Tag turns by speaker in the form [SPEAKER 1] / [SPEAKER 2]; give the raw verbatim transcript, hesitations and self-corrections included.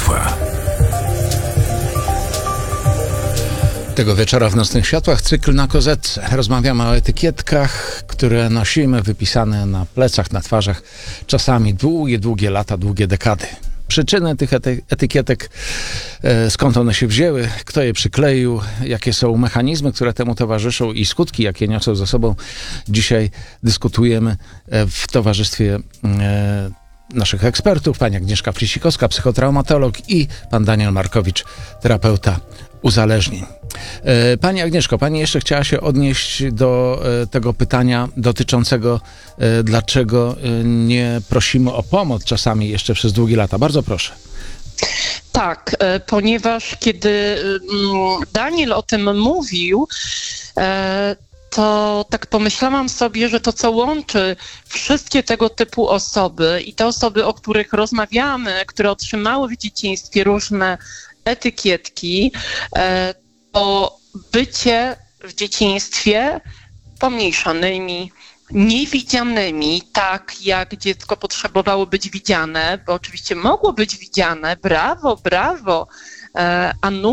[SPEAKER 1] światła.
[SPEAKER 2] Tego wieczora w Nocnych Światłach cykl na kozetce. Rozmawiamy o etykietkach, które nosimy wypisane na plecach, na twarzach. Czasami długie, długie lata, długie dekady. Przyczyny tych ety- etykietek, e, skąd one się wzięły, kto je przykleił, jakie są mechanizmy, które temu towarzyszą i skutki, jakie niosą ze sobą. Dzisiaj dyskutujemy e, w towarzystwie e, naszych ekspertów, pani Agnieszka Frisikowska, psychotraumatolog i pan Daniel Markowicz, terapeuta uzależnień. E, Pani Agnieszko, pani jeszcze chciała się odnieść do e, tego pytania dotyczącego e, dlaczego e, nie prosimy o pomoc czasami jeszcze przez długie lata. Bardzo proszę.
[SPEAKER 3] Tak, e, ponieważ kiedy mm, Daniel o tym mówił, e, to tak pomyślałam sobie, że to, co łączy wszystkie tego typu osoby i te osoby, o których rozmawiamy, które otrzymały w dzieciństwie różne etykietki, e, to bycie w dzieciństwie pomniejszonymi, niewidzianymi, tak jak dziecko potrzebowało być widziane, bo oczywiście mogło być widziane, brawo, brawo, e, a